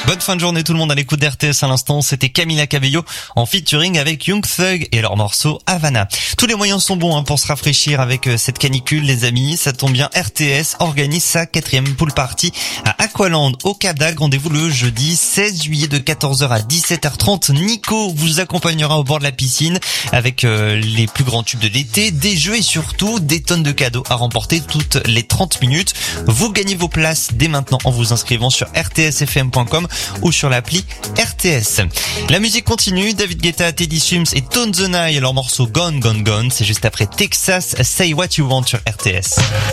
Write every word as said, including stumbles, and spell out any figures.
Bonne fin de journée tout le monde à l'écoute d'R T S à l'instant, c'était Camila Cabello en featuring avec Young Thug et leur morceau Havana. Tous les moyens sont bons hein, pour se rafraîchir avec euh, cette canicule les amis, ça tombe bien, R T S organise sa quatrième pool party à Aqualand au Cap d'Agde. Rendez-vous le jeudi seize juillet de quatorze heures à dix-sept heures trente. Nico vous accompagnera au bord de la piscine avec euh, les plus grands tubes de l'été, des jeux et surtout des tonnes de cadeaux à remporter toutes les trente minutes. Vous gagnez vos places dès maintenant en vous inscrivant sur r t s f m point com ou sur l'appli R T S. La musique continue, David Guetta, Teddy Swims et Tone the Night et leur morceau Gone Gone Gone, c'est juste après Texas Say What You Want sur R T S.